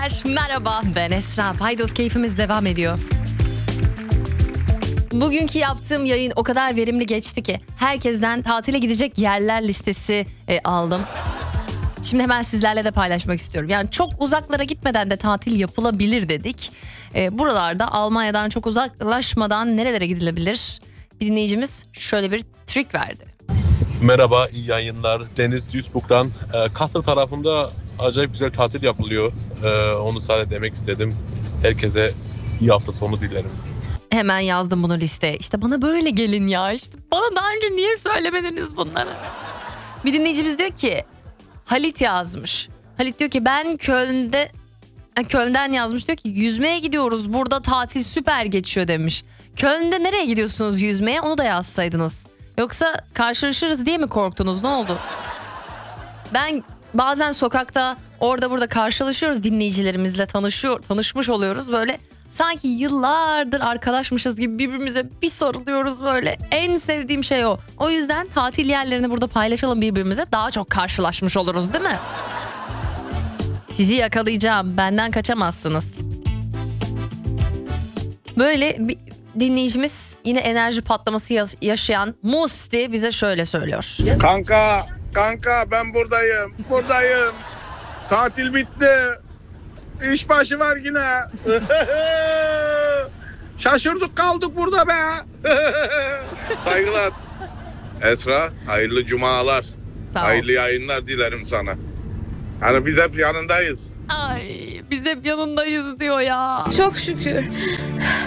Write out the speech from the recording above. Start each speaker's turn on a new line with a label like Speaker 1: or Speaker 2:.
Speaker 1: dinleyiciler, merhaba, ben Esra. Paydos keyfimiz devam ediyor. Bugünkü yaptığım yayın o kadar verimli geçti ki herkesten tatile gidecek yerler listesi aldım. Şimdi hemen sizlerle de paylaşmak istiyorum. Yani çok uzaklara gitmeden de tatil yapılabilir dedik. Buralarda Almanya'dan çok uzaklaşmadan nerelere gidilebilir? Bir dinleyicimiz şöyle bir trik verdi.
Speaker 2: Merhaba, iyi yayınlar. Deniz Duisburg'dan. Kassel tarafında acayip güzel tatil yapılıyor. Onu sadece demek istedim. Herkese iyi hafta sonu dilerim.
Speaker 1: Hemen yazdım bunu listeye. İşte bana böyle gelin ya. İşte bana daha önce niye söylemediniz bunları? Bir dinleyicimiz diyor ki Halit yazmış. Halit diyor ki ben Köln'den yazmış, diyor ki yüzmeye gidiyoruz, burada tatil süper geçiyor demiş. Köln'de nereye gidiyorsunuz yüzmeye, onu da yazsaydınız. Yoksa karşılaşırız diye mi korktunuz, ne oldu? Ben bazen sokakta orada burada karşılaşıyoruz, dinleyicilerimizle tanışmış oluyoruz, böyle sanki yıllardır arkadaşmışız gibi birbirimize bir sarılıyoruz böyle. En sevdiğim şey o. O yüzden tatil yerlerini burada paylaşalım birbirimize, daha çok karşılaşmış oluruz değil mi? Sizi yakalayacağım, benden kaçamazsınız. Böyle bir dinleyicimiz, yine enerji patlaması yaşayan Musti, bize şöyle söylüyor.
Speaker 3: Kanka ben buradayım. Tatil bitti. İş başı var yine. Şaşırdık kaldık burada be. Saygılar. Esra, hayırlı cumalar.
Speaker 1: Sağ ol.
Speaker 3: Hayırlı yayınlar dilerim sana. Hani biz hep yanındayız.
Speaker 1: Ay, biz hep yanındayız diyor ya.
Speaker 4: Çok şükür.